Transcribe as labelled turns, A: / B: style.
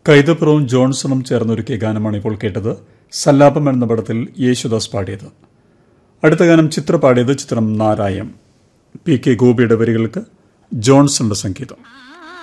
A: കൈതപ്പുറവും ജോൺസണും ചേർന്നൊരുക്കിയ ഗാനമാണ് ഇപ്പോൾ കേട്ടത്. സല്ലാപം എന്ന പടത്തിൽ യേശുദാസ് പാടിയത്. അടുത്ത ഗാനം ചിത്ര പാടിയത്. ചിത്രം നാരായം. പി കെ ഗോപിയുടെ വരികൾക്ക് ജോൺസന്റെ സംഗീതം.